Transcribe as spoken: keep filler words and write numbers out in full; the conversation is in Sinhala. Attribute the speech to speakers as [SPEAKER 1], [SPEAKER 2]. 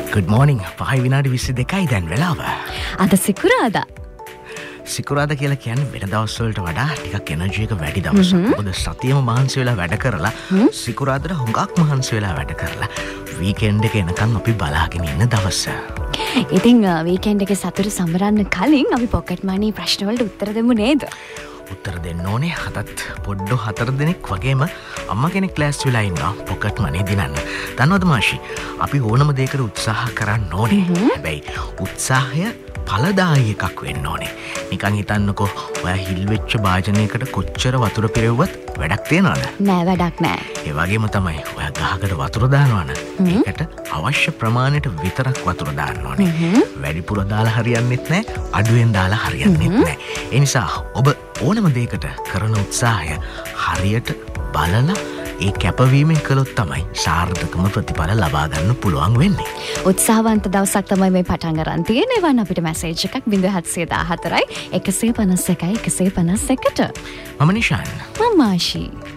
[SPEAKER 1] Good morning. පහයි විනාඩි විසි දෙකයි දැන් වෙලාව.
[SPEAKER 2] අද සිකුරාදා.
[SPEAKER 1] සිකුරාදා කියලා කියන්නේ වෙන දවස් වලට වඩා ටිකක් එනර්ජි එක වැඩි දවසක්. මොකද සතියම මහන්සි වෙලා වැඩ කරලා සිකුරාදාට හුඟක් මහන්සි වෙලා වැඩ කරලා වීකෙන්ඩ් එක එනකන් අපි බලාගෙන ඉන්න දවස.
[SPEAKER 2] ඉතින් වීකෙන්ඩ් එකේ සතුට සමරන්න කලින් අපි පොකට් මනි ප්‍රශ්න වලට උත්තර දෙමු නේද?
[SPEAKER 1] උත්තර දෙන්න ඕනේ. හතත් පොඩ්ඩෝ හතර දෙනෙක් වගේම අම්මා කෙනෙක් ක්ලාස් වෙලා ඉන්නවා පොකට් මනි දිනන්න. දන්නවද මාෂි? අපි ඕනම දෙයකට උත්සාහ කරන්න ඕනේ. හැබැයි උත්සාහය ඵලදායී එකක් වෙන්න ඕනේ. නිකන් හිතන්නකෝ ඔයා හිල් වෙච්ච භාජනයකට කොච්චර වතුර පිරෙව්වත් වැඩක් තියනවද?
[SPEAKER 2] නෑ වැඩක් නෑ.
[SPEAKER 1] ඒ වගේම තමයි ඔයා ගහකට වතුර දානවා නම් ඒකට අවශ්‍ය ප්‍රමාණයට විතරක් වතුර දාන්න ඕනේ. වැඩිපුර දාලා හරියන්නේත් නෑ, අඩුවෙන් දාලා හරියන්නේත් නෑ. ඒ නිසා ඔබ ඕනම දෙයකට කරන උත්සාහය හරියට බලලා ඒ කැපවීමෙන් කළොත් තමයි සාර්ථකම ප්‍රතිඵල ලබා ගන්න පුළුවන් වෙන්නේ.
[SPEAKER 2] උත්සාහවන්ත දවසක් තමයි මේ පටන් ගන්න තියෙන්නේ. වන් අපිට මැසේජ් එකක් ज़ीरो सात ज़ीरो चार එකයි එකසිය පනස් එකයි එකසිය පනස් එකට.
[SPEAKER 1] මම නිෂාන්.
[SPEAKER 2] මම මාෂි.